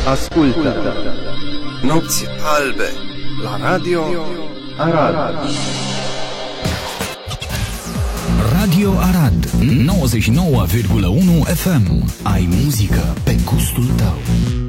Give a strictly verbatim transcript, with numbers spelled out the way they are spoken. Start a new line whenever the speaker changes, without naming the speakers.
Ascultă
Nopți albe la Radio
Arad.
Radio Arad nouăzeci și nouă virgulă unu F M. Ai muzică pe gustul tău.